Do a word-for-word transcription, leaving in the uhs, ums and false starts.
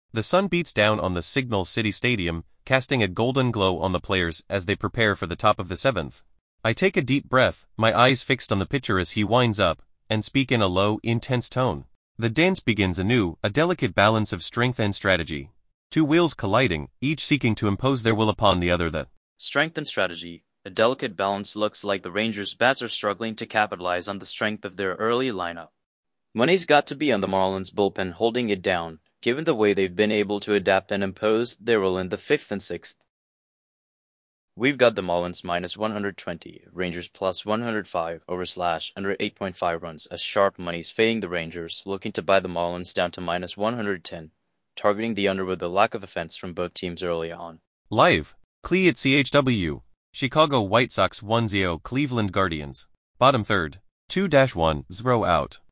The sun beats down on the Signal City Stadium, casting a golden glow on the players as they prepare for the top of the seventh. I take a deep breath, my eyes fixed on the pitcher as he winds up, and speak in a low, intense tone. The dance begins anew, a delicate balance of strength and strategy. Two wills colliding, each seeking to impose their will upon the other. The strength and strategy. A delicate balance looks like the Rangers' bats are struggling to capitalize on the strength of their early lineup. Money's got to be on the Marlins bullpen holding it down, given the way they've been able to adapt and impose their will in the fifth and sixth. We've got the Marlins minus one hundred twenty, Rangers plus one hundred five over slash under eight point five runs as sharp money's fading the Rangers, looking to buy the Marlins down to minus one hundred ten, targeting the under with a lack of offense from both teams early on. Live. Clee at C H W. Chicago White Sox one zero Cleveland Guardians. Bottom third. two one zero out.